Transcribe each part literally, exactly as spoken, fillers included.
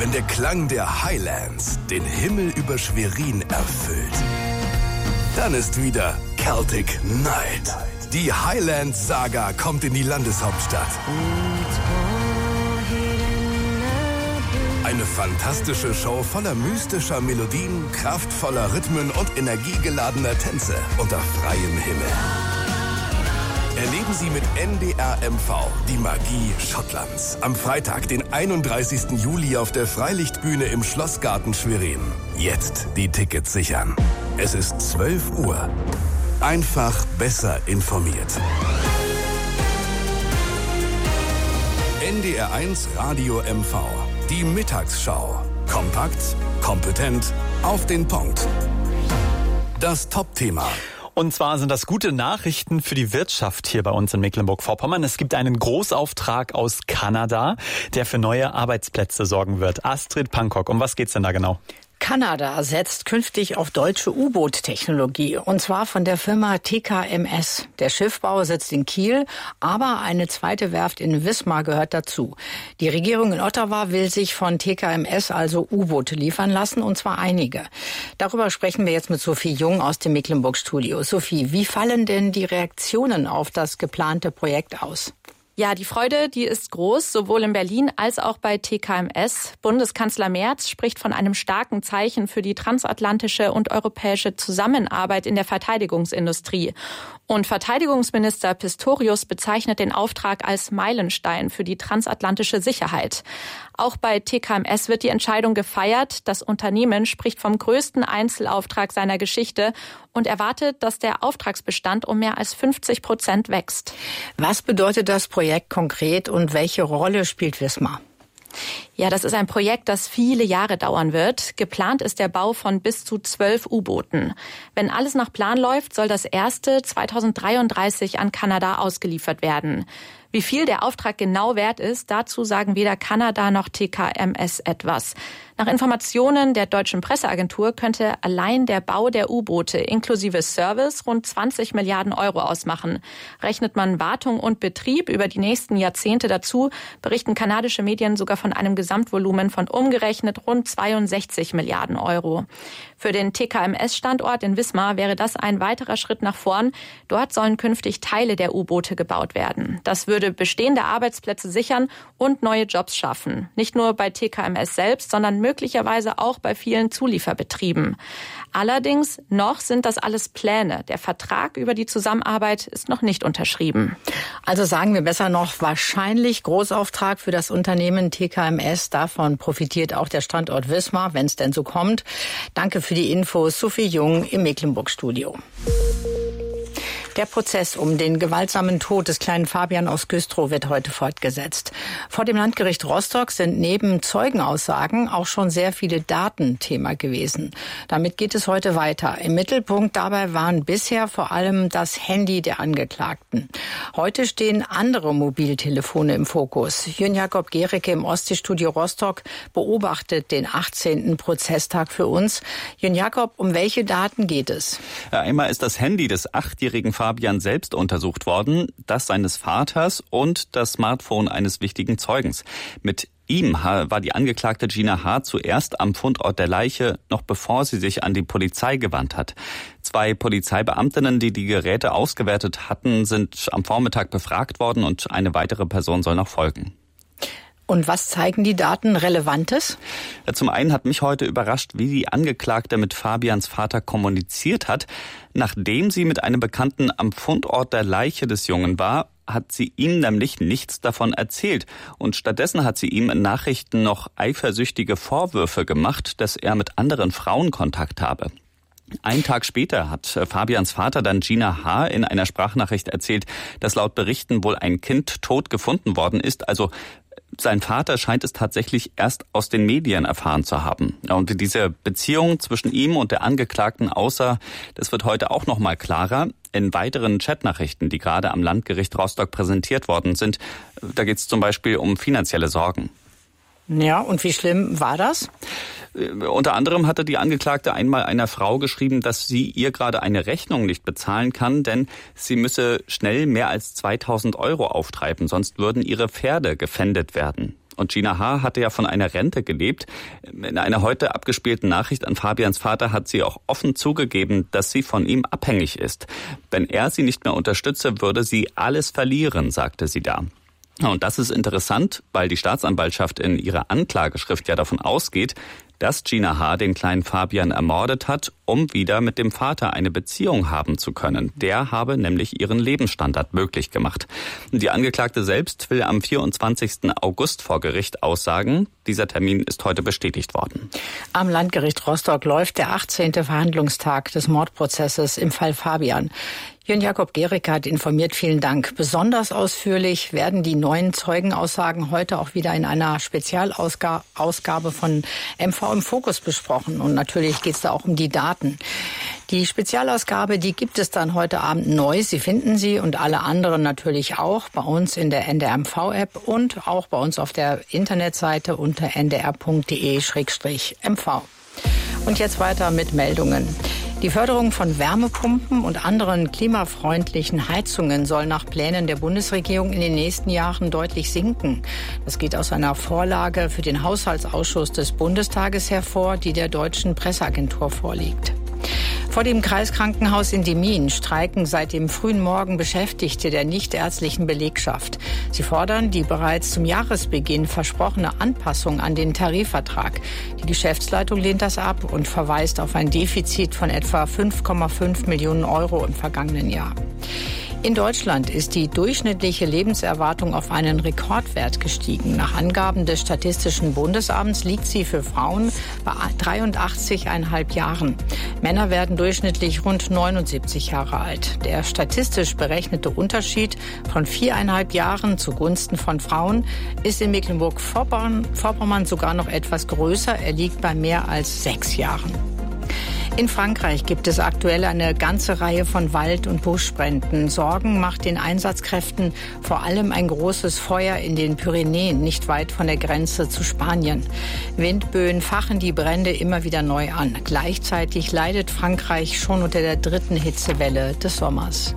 wenn der Klang der Highlands den Himmel über Schwerin erfüllt. Dann ist wieder Celtic Night. Die Highland-Saga kommt in die Landeshauptstadt. Eine fantastische Show voller mystischer Melodien, kraftvoller Rhythmen und energiegeladener Tänze unter freiem Himmel. Erleben Sie mit N D R M V die Magie Schottlands. Am Freitag, den einunddreißigsten Juli auf der Freilichtbühne im Schlossgarten Schwerin. Jetzt die Tickets sichern. Es ist zwölf Uhr. Einfach besser informiert. N D R eins Radio M V. Die Mittagsschau. Kompakt, kompetent, auf den Punkt. Das Top-Thema. Und zwar sind das gute Nachrichten für die Wirtschaft hier bei uns in Mecklenburg-Vorpommern. Es gibt einen Großauftrag aus Kanada, der für neue Arbeitsplätze sorgen wird. Astrid Pankok, um was geht's denn da genau? Kanada setzt künftig auf deutsche U-Boot-Technologie, und zwar von der Firma T K M S. Der Schiffbau sitzt in Kiel, aber eine zweite Werft in Wismar gehört dazu. Die Regierung in Ottawa will sich von T K M S also U-Boote liefern lassen, und zwar einige. Darüber sprechen wir jetzt mit Sophie Jung aus dem Mecklenburg-Studio. Sophie, wie fallen denn die Reaktionen auf das geplante Projekt aus? Ja, die Freude, die ist groß, sowohl in Berlin als auch bei T K M S. Bundeskanzler Merz spricht von einem starken Zeichen für die transatlantische und europäische Zusammenarbeit in der Verteidigungsindustrie. Und Verteidigungsminister Pistorius bezeichnet den Auftrag als Meilenstein für die transatlantische Sicherheit. Auch bei T K M S wird die Entscheidung gefeiert. Das Unternehmen spricht vom größten Einzelauftrag seiner Geschichte und erwartet, dass der Auftragsbestand um mehr als fünfzig Prozent wächst. Was bedeutet das Projekt konkret und welche Rolle spielt Wismar? Ja, das ist ein Projekt, das viele Jahre dauern wird. Geplant ist der Bau von bis zu zwölf U-Booten. Wenn alles nach Plan läuft, soll das erste zweitausenddreiunddreißig an Kanada ausgeliefert werden. Wie viel der Auftrag genau wert ist, dazu sagen weder Kanada noch T K M S etwas. Nach Informationen der deutschen Presseagentur könnte allein der Bau der U-Boote inklusive Service rund zwanzig Milliarden Euro ausmachen. Rechnet man Wartung und Betrieb über die nächsten Jahrzehnte dazu, berichten kanadische Medien sogar von einem Gesamtvolumen von umgerechnet rund zweiundsechzig Milliarden Euro. Für den T K M S-Standort in Wismar wäre das ein weiterer Schritt nach vorn. Dort sollen künftig Teile der U-Boote gebaut werden. Das würde bestehende Arbeitsplätze sichern und neue Jobs schaffen. Nicht nur bei T K M S selbst, sondern möglicherweise auch bei vielen Zulieferbetrieben. Allerdings noch sind das alles Pläne. Der Vertrag über die Zusammenarbeit ist noch nicht unterschrieben. Also sagen wir besser noch wahrscheinlich Großauftrag für das Unternehmen T K M S. Davon profitiert auch der Standort Wismar, wenn es denn so kommt. Danke für die Infos, Sophie Jung im Mecklenburg-Studio. Der Prozess um den gewaltsamen Tod des kleinen Fabian aus Güstrow wird heute fortgesetzt. Vor dem Landgericht Rostock sind neben Zeugenaussagen auch schon sehr viele Daten Thema gewesen. Damit geht es heute weiter. Im Mittelpunkt dabei waren bisher vor allem das Handy der Angeklagten. Heute stehen andere Mobiltelefone im Fokus. Jürgen Jakob Gericke im Ostseestudio Rostock beobachtet den achtzehnten Prozesstag für uns. Jürgen Jakob, um welche Daten geht es? Ja, einmal ist das Handy des achtjährigen Fabian selbst untersucht worden, das seines Vaters und das Smartphone eines wichtigen Zeugens. Mit ihm war die Angeklagte Gina H. zuerst am Fundort der Leiche, noch bevor sie sich an die Polizei gewandt hat. Zwei Polizeibeamtinnen, die die Geräte ausgewertet hatten, sind am Vormittag befragt worden und eine weitere Person soll noch folgen. Und was zeigen die Daten Relevantes? Ja, zum einen hat mich heute überrascht, wie die Angeklagte mit Fabians Vater kommuniziert hat. Nachdem sie mit einem Bekannten am Fundort der Leiche des Jungen war, hat sie ihm nämlich nichts davon erzählt. Und stattdessen hat sie ihm in Nachrichten noch eifersüchtige Vorwürfe gemacht, dass er mit anderen Frauen Kontakt habe. Einen Tag später hat Fabians Vater dann Gina H. in einer Sprachnachricht erzählt, dass laut Berichten wohl ein Kind tot gefunden worden ist. Also sein Vater scheint es tatsächlich erst aus den Medien erfahren zu haben. Und wie diese Beziehung zwischen ihm und der Angeklagten aussah, das wird heute auch noch mal klarer. In weiteren Chatnachrichten, die gerade am Landgericht Rostock präsentiert worden sind, da geht es zum Beispiel um finanzielle Sorgen. Ja, und wie schlimm war das? Unter anderem hatte die Angeklagte einmal einer Frau geschrieben, dass sie ihr gerade eine Rechnung nicht bezahlen kann, denn sie müsse schnell mehr als zweitausend Euro auftreiben, sonst würden ihre Pferde gefändet werden. Und Gina H. hatte ja von einer Rente gelebt. In einer heute abgespielten Nachricht an Fabians Vater hat sie auch offen zugegeben, dass sie von ihm abhängig ist. Wenn er sie nicht mehr unterstütze, würde sie alles verlieren, sagte sie da. Und das ist interessant, weil die Staatsanwaltschaft in ihrer Anklageschrift ja davon ausgeht, dass Gina H. den kleinen Fabian ermordet hat, um wieder mit dem Vater eine Beziehung haben zu können. Der habe nämlich ihren Lebensstandard möglich gemacht. Die Angeklagte selbst will am vierundzwanzigsten August vor Gericht aussagen. Dieser Termin ist heute bestätigt worden. Am Landgericht Rostock läuft der achtzehnte Verhandlungstag des Mordprozesses im Fall Fabian. Jörn Jakob Gericke hat informiert, vielen Dank. Besonders ausführlich werden die neuen Zeugenaussagen heute auch wieder in einer Spezialausgabe von M V im Fokus besprochen. Und natürlich geht es da auch um die Daten. Die Spezialausgabe, die gibt es dann heute Abend neu. Sie finden sie und alle anderen natürlich auch bei uns in der N D R M V-App und auch bei uns auf der Internetseite unter n d r punkt d e slash m v. Und jetzt weiter mit Meldungen. Die Förderung von Wärmepumpen und anderen klimafreundlichen Heizungen soll nach Plänen der Bundesregierung in den nächsten Jahren deutlich sinken. Das geht aus einer Vorlage für den Haushaltsausschuss des Bundestages hervor, die der Deutschen Presseagentur vorliegt. Vor dem Kreiskrankenhaus in Demmin streiken seit dem frühen Morgen Beschäftigte der nichtärztlichen Belegschaft. Sie fordern die bereits zum Jahresbeginn versprochene Anpassung an den Tarifvertrag. Die Geschäftsleitung lehnt das ab und verweist auf ein Defizit von etwa fünf Komma fünf Millionen Euro im vergangenen Jahr. In Deutschland ist die durchschnittliche Lebenserwartung auf einen Rekordwert gestiegen. Nach Angaben des Statistischen Bundesamts liegt sie für Frauen bei dreiundachtzig Komma fünf Jahren. Männer werden durchschnittlich rund neunundsiebzig Jahre alt. Der statistisch berechnete Unterschied von viereinhalb Jahren zugunsten von Frauen ist in Mecklenburg-Vorpommern sogar noch etwas größer. Er liegt bei mehr als sechs Jahren. In Frankreich gibt es aktuell eine ganze Reihe von Wald- und Buschbränden. Sorgen macht den Einsatzkräften vor allem ein großes Feuer in den Pyrenäen, nicht weit von der Grenze zu Spanien. Windböen fachen die Brände immer wieder neu an. Gleichzeitig leidet Frankreich schon unter der dritten Hitzewelle des Sommers.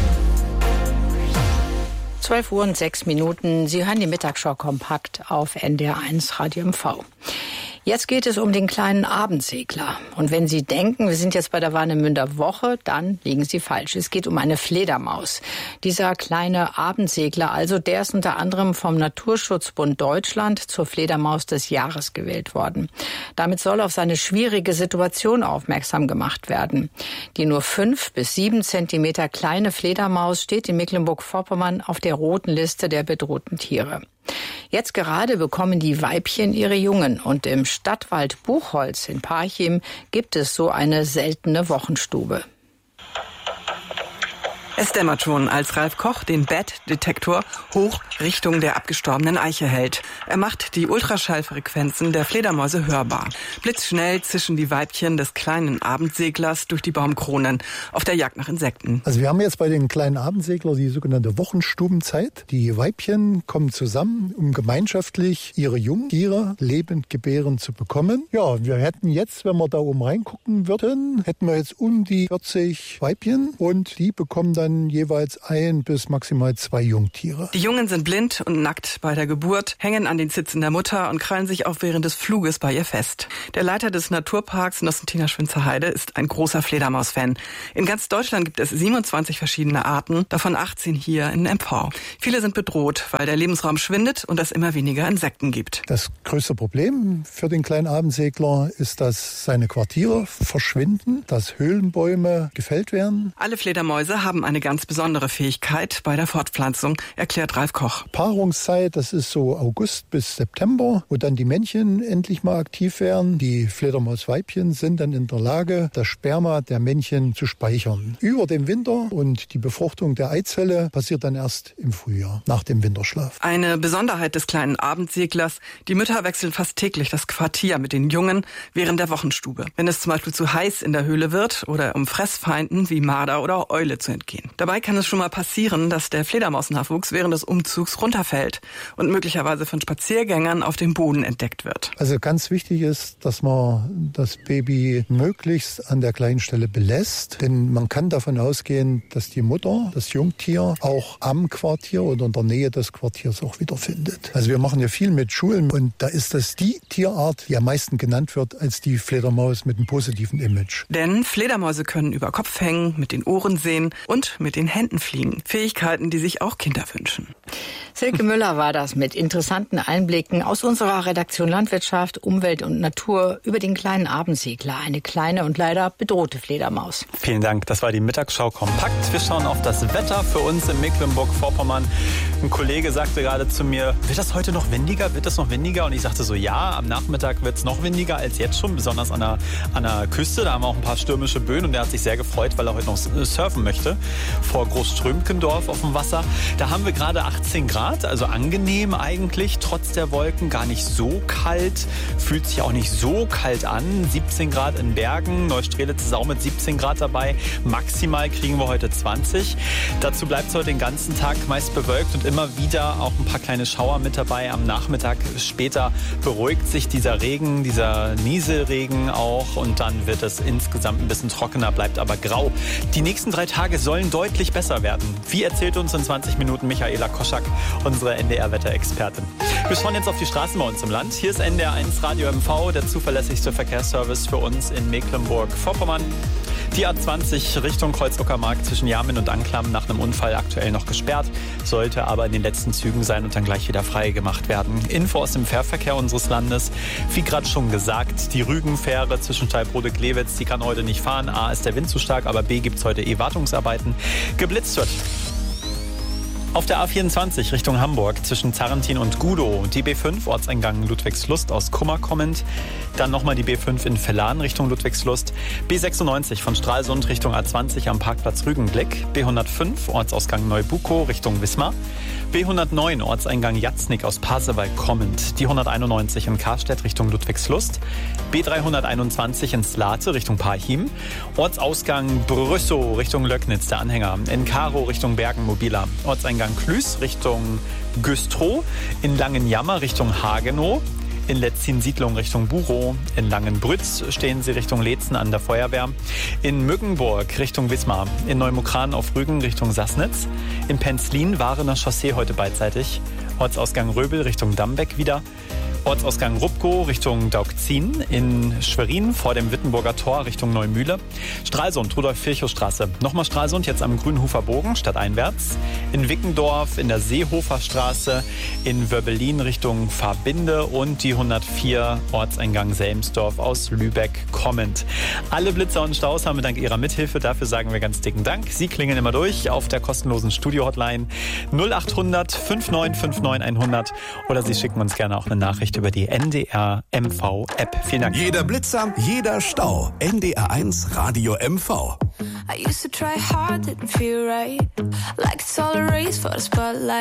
zwölf Uhr und sechs Minuten. Sie hören die Mittagsschau kompakt auf N D R eins Radio M V. Jetzt geht es um den kleinen Abendsegler. Und wenn Sie denken, wir sind jetzt bei der Warnemünder Woche, dann liegen Sie falsch. Es geht um eine Fledermaus. Dieser kleine Abendsegler, also der ist unter anderem vom Naturschutzbund Deutschland zur Fledermaus des Jahres gewählt worden. Damit soll auf seine schwierige Situation aufmerksam gemacht werden. Die nur fünf bis sieben Zentimeter kleine Fledermaus steht in Mecklenburg-Vorpommern auf der roten Liste der bedrohten Tiere. Jetzt gerade bekommen die Weibchen ihre Jungen und im Stadtwald Buchholz in Parchim gibt es so eine seltene Wochenstube. Es dämmert schon, als Ralf Koch den Bat-Detektor hoch Richtung der abgestorbenen Eiche hält. Er macht die Ultraschallfrequenzen der Fledermäuse hörbar. Blitzschnell zischen die Weibchen des kleinen Abendseglers durch die Baumkronen auf der Jagd nach Insekten. Also wir haben jetzt bei den kleinen Abendsegler die sogenannte Wochenstubenzeit. Die Weibchen kommen zusammen, um gemeinschaftlich ihre Jungtiere lebend gebären zu bekommen. Ja, wir hätten jetzt, wenn wir da oben reingucken würden, hätten wir jetzt um die vierzig Weibchen und die bekommen dann jeweils ein bis maximal zwei Jungtiere. Die Jungen sind blind und nackt bei der Geburt, hängen an den Zitzen der Mutter und krallen sich auch während des Fluges bei ihr fest. Der Leiter des Naturparks Nostentina Schwinzer-Heide ist ein großer Fledermaus-Fan. In ganz Deutschland gibt es siebenundzwanzig verschiedene Arten, davon achtzehn hier in M V. Viele sind bedroht, weil der Lebensraum schwindet und es immer weniger Insekten gibt. Das größte Problem für den kleinen Abendsegler ist, dass seine Quartiere verschwinden, dass Höhlenbäume gefällt werden. Alle Fledermäuse haben eine ganz besondere Fähigkeit bei der Fortpflanzung, erklärt Ralf Koch. Paarungszeit, das ist so August bis September, wo dann die Männchen endlich mal aktiv werden. Die Fledermausweibchen sind dann in der Lage, das Sperma der Männchen zu speichern. Über den Winter und die Befruchtung der Eizelle passiert dann erst im Frühjahr, nach dem Winterschlaf. Eine Besonderheit des kleinen Abendseglers, die Mütter wechseln fast täglich das Quartier mit den Jungen während der Wochenstube, wenn es zum Beispiel zu heiß in der Höhle wird oder um Fressfeinden wie Marder oder Eule zu entgehen. Dabei kann es schon mal passieren, dass der Fledermausnachwuchs während des Umzugs runterfällt und möglicherweise von Spaziergängern auf dem Boden entdeckt wird. Also ganz wichtig ist, dass man das Baby möglichst an der kleinen Stelle belässt, denn man kann davon ausgehen, dass die Mutter das Jungtier auch am Quartier oder in der Nähe des Quartiers auch wiederfindet. Also wir machen ja viel mit Schulen und da ist das die Tierart, die am meisten genannt wird als die Fledermaus mit einem positiven Image. Denn Fledermäuse können über Kopf hängen, mit den Ohren sehen und mit den Händen fliegen. Fähigkeiten, die sich auch Kinder wünschen. Silke Müller war das mit interessanten Einblicken aus unserer Redaktion Landwirtschaft, Umwelt und Natur über den kleinen Abendsegler, eine kleine und leider bedrohte Fledermaus. Vielen Dank, das war die Mittagsschau kompakt. Wir schauen auf das Wetter für uns in Mecklenburg-Vorpommern. Ein Kollege sagte gerade zu mir, wird das heute noch windiger? Wird das noch windiger? Und ich sagte so, ja, am Nachmittag wird es noch windiger als jetzt schon, besonders an der, an der Küste. Da haben wir auch ein paar stürmische Böen und er hat sich sehr gefreut, weil er heute noch surfen möchte vor Großströmkendorf auf dem Wasser. Da haben wir gerade achtzehn Grad, also angenehm eigentlich, trotz der Wolken, gar nicht so kalt, fühlt sich auch nicht so kalt an. siebzehn Grad in Bergen, Neustrelitz ist auch mit siebzehn Grad dabei. Maximal kriegen wir heute zwanzig. Dazu bleibt es heute den ganzen Tag meist bewölkt und immer wieder auch ein paar kleine Schauer mit dabei. Am Nachmittag später beruhigt sich dieser Regen, dieser Nieselregen auch und dann wird es insgesamt ein bisschen trockener, bleibt aber grau. Die nächsten drei Tage sollen deutlich besser werden. Wie erzählt uns in zwanzig Minuten Michaela Koschak, unsere N D R-Wetterexpertin. Wir schauen jetzt auf die Straßen bei uns im Land. Hier ist N D R eins Radio M V, der zuverlässigste Verkehrsservice für uns in Mecklenburg-Vorpommern. Die A zwanzig Richtung Kreuz-Uckermark zwischen Jamin und Anklam nach einem Unfall aktuell noch gesperrt, sollte aber in den letzten Zügen sein und dann gleich wieder frei gemacht werden. Info aus dem Fährverkehr unseres Landes. Wie gerade schon gesagt, die Rügenfähre zwischen Steilbrode-Glewitz, die kann heute nicht fahren. A ist der Wind zu stark, aber B gibt es heute eh Wartungsarbeiten. Geblitzt wird auf der A vierundzwanzig Richtung Hamburg zwischen Zarrentin und Gudow, die B fünf Ortseingang Ludwigslust aus Kummer kommend, dann nochmal die B fünf in Vellan Richtung Ludwigslust, B sechsundneunzig von Stralsund Richtung A zwanzig am Parkplatz Rügenblick, B hundertfünf Ortsausgang Neubukow Richtung Wismar, B hundertneun Ortseingang Jatznik aus Pasewalk kommend, die hunderteinundneunzig in Karstedt Richtung Ludwigslust, B dreihunderteinundzwanzig in Slate Richtung Parchim, Ortsausgang Brüssow Richtung Löcknitz der Anhänger, in Karo Richtung Bergen-Mobiler, Ortseingang Klüß Richtung Güstrow, in Langenjammer Richtung Hagenow, in Letzin-Siedlung Richtung Buchow, in Langenbrütz stehen sie Richtung Leetzen an der Feuerwehr, in Mückenburg Richtung Wismar, in Neumukran auf Rügen Richtung Sassnitz, in Penzlin Warener Chaussee heute beidseitig, Ortsausgang Röbel Richtung Dambeck wieder, Ortsausgang Rupkow Richtung Daugzin, in Schwerin vor dem Wittenburger Tor Richtung Neumühle, Stralsund, Rudolf-Virchow-Straße, nochmal Stralsund, jetzt am Grünhofer Bogen, stadteinwärts, in Wickendorf, in der Seehofer Straße, in Wörbelin Richtung Verbinde und die hundertvier Ortseingang Selmsdorf aus Lübeck kommend. Alle Blitzer und Staus haben wir dank Ihrer Mithilfe, dafür sagen wir ganz dicken Dank. Sie klingeln immer durch auf der kostenlosen Studio-Hotline null acht hundert fünfundneunzig neunundfünfzig hundert oder Sie schicken uns gerne auch eine Nachricht über die N D R M V App. Vielen Dank. Jeder Blitzer, jeder Stau. N D R eins Radio M V. I used to try hard, didn't feel right. Like it's all a race for the spotlight.